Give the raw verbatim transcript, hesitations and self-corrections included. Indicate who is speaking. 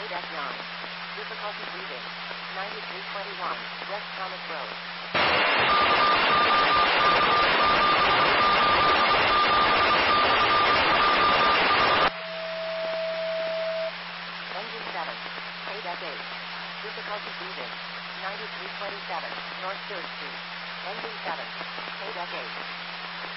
Speaker 1: Deck nine. Difficulty breathing. ninety-three twenty-one, West Thomas Road. Engine seven. Deck eight. Difficulty breathing. ninety-three twenty-seven, North third Street. Engine seven. Deck eight.